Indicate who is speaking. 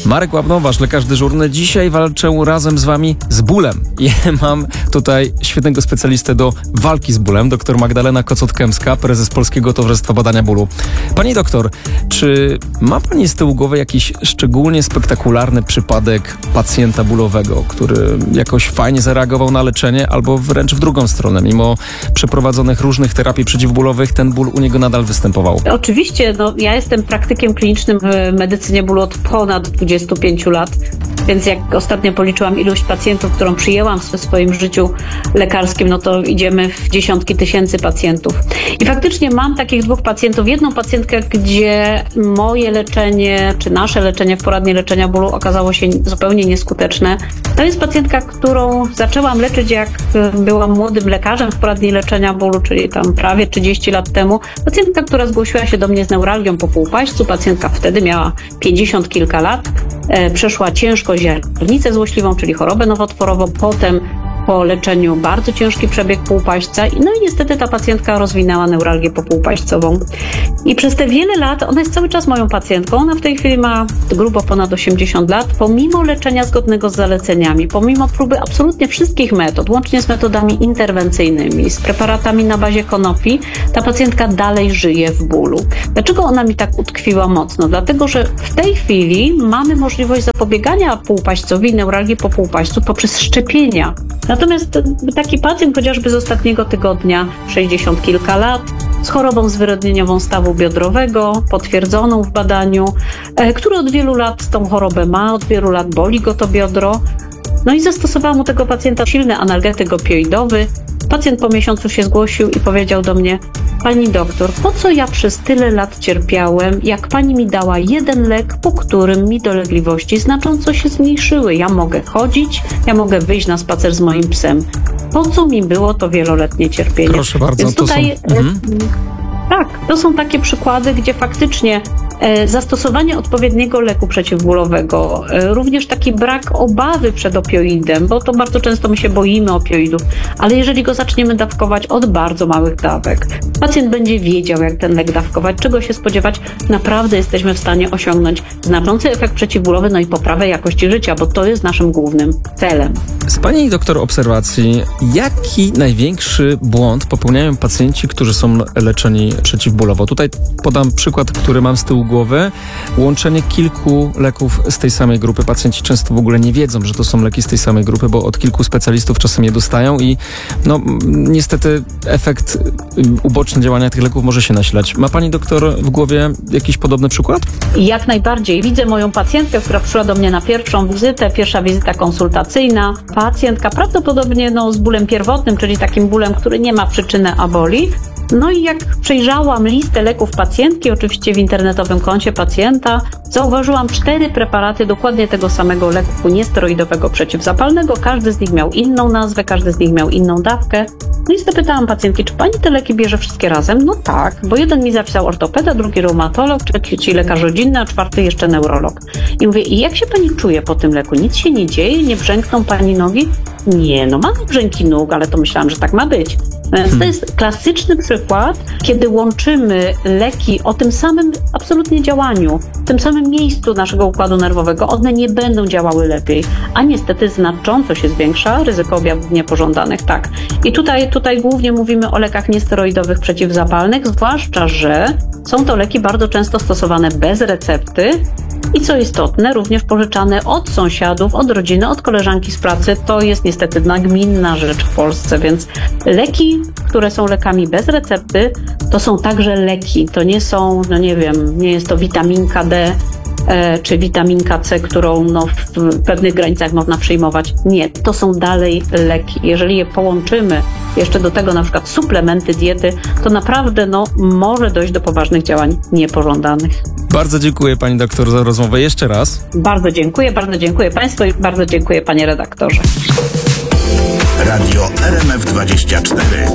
Speaker 1: Marek Łabnowasz, lekarz dyżurny. Dzisiaj walczę razem z wami z bólem. I mam tutaj świetnego specjalistę do walki z bólem, dr Magdalena Kocot-Kępska, prezes Polskiego Towarzystwa Badania Bólu. Pani doktor, czy ma pani z tyłu głowy jakiś szczególnie spektakularny przypadek pacjenta bólowego, który jakoś fajnie zareagował na leczenie, albo wręcz w drugą stronę, mimo przeprowadzonych różnych terapii przeciwbólowych, ten ból u niego nadal występował?
Speaker 2: Oczywiście, ja jestem praktykiem klinicznym w medycynie bólu od ponad 25 lat, więc jak ostatnio policzyłam ilość pacjentów, którą przyjęłam w swoim życiu lekarskim, to idziemy w dziesiątki tysięcy pacjentów. I faktycznie mam takich dwóch pacjentów. Jedną pacjentkę, gdzie moje leczenie, czy nasze leczenie w poradni leczenia bólu okazało się zupełnie nieskuteczne. To jest pacjentka, którą zaczęłam leczyć, jak byłam młodym lekarzem w poradni leczenia bólu, czyli tam prawie 30 lat temu. Pacjentka, która zgłosiła się do mnie z neuralgią po półpaśćcu. Pacjentka wtedy miała 50 kilka lat. Przeszła ciężko źrenicę złośliwą, czyli chorobę nowotworową. Potem po leczeniu bardzo ciężki przebieg półpaśćca. I niestety ta pacjentka rozwinęła neuralgię popółpaśćcową. I przez te wiele lat, ona jest cały czas moją pacjentką, ona w tej chwili ma grubo ponad 80 lat, pomimo leczenia zgodnego z zaleceniami, pomimo próby absolutnie wszystkich metod, łącznie z metodami interwencyjnymi, z preparatami na bazie konopi, ta pacjentka dalej żyje w bólu. Dlaczego ona mi tak utkwiła mocno? Dlatego, że w tej chwili mamy możliwość zapobiegania półpaśćcowi, neuralgii po półpaśćcu poprzez szczepienia. Natomiast taki pacjent chociażby z ostatniego tygodnia, 60 kilka lat, z chorobą zwyrodnieniową stawu biodrowego, potwierdzoną w badaniu, który od wielu lat tą chorobę ma, od wielu lat boli go to biodro. I zastosowałam u tego pacjenta silny analgetyk opioidowy. Pacjent po miesiącu się zgłosił i powiedział do mnie: pani doktor, po co ja przez tyle lat cierpiałem, jak pani mi dała jeden lek, po którym mi dolegliwości znacząco się zmniejszyły. Ja mogę chodzić, ja mogę wyjść na spacer z moim psem. Po co mi było to wieloletnie cierpienie?
Speaker 1: Proszę bardzo,
Speaker 2: więc tutaj tak, to są takie przykłady, gdzie faktycznie zastosowanie odpowiedniego leku przeciwbólowego, również taki brak obawy przed opioidem, bo to bardzo często my się boimy opioidów, ale jeżeli go zaczniemy dawkować od bardzo małych dawek, pacjent będzie wiedział, jak ten lek dawkować, czego się spodziewać, naprawdę jesteśmy w stanie osiągnąć znaczący efekt przeciwbólowy, i poprawę jakości życia, bo to jest naszym głównym celem.
Speaker 1: Z pani doktor obserwacji, jaki największy błąd popełniają pacjenci, którzy są leczeni przeciwbólowo? Tutaj podam przykład, który mam z tyłu głowy. Łączenie kilku leków z tej samej grupy. Pacjenci często w ogóle nie wiedzą, że to są leki z tej samej grupy, bo od kilku specjalistów czasem je dostają i niestety efekt uboczny działania tych leków może się nasilać. Ma pani doktor w głowie jakiś podobny przykład?
Speaker 2: Jak najbardziej. Widzę moją pacjentkę, która przyszła do mnie na pierwszą wizytę, pierwsza wizyta konsultacyjna. Pacjentka prawdopodobnie z bólem pierwotnym, czyli takim bólem, który nie ma przyczyny, a boli. I jak przejrzałam listę leków pacjentki, oczywiście w internetowym koncie pacjenta, zauważyłam 4 preparaty dokładnie tego samego leku niesteroidowego przeciwzapalnego. Każdy z nich miał inną nazwę, każdy z nich miał inną dawkę. I zapytałam pacjentki, czy pani te leki bierze wszystkie razem? Tak, bo jeden mi zapisał ortopeda, drugi reumatolog, trzeci lekarz rodzinny, a czwarty jeszcze neurolog. I mówię, i jak się pani czuje po tym leku? Nic się nie dzieje? Nie brzękną pani nogi? Nie, mam brzęki nóg, ale to myślałam, że tak ma być. Więc to jest klasyczny przykład, kiedy łączymy leki o tym samym absolutnie działaniu, w tym samym miejscu naszego układu nerwowego, one nie będą działały lepiej, a niestety znacząco się zwiększa ryzyko objawów niepożądanych. Tak. I tutaj głównie mówimy o lekach niesteroidowych przeciwzapalnych, zwłaszcza, że są to leki bardzo często stosowane bez recepty i co istotne, również pożyczane od sąsiadów, od rodziny, od koleżanki z pracy. To jest niestety nagminna rzecz w Polsce, więc leki, które są lekami bez recepty, to są także leki. To nie są, nie jest to witaminka D czy witaminka C, którą w pewnych granicach można przyjmować. Nie, to są dalej leki. Jeżeli je połączymy jeszcze do tego na przykład suplementy diety, to naprawdę może dojść do poważnych działań niepożądanych.
Speaker 1: Bardzo dziękuję pani doktor za rozmowę jeszcze raz.
Speaker 2: Bardzo dziękuję państwu i bardzo dziękuję panie redaktorze.
Speaker 3: Radio RMF24.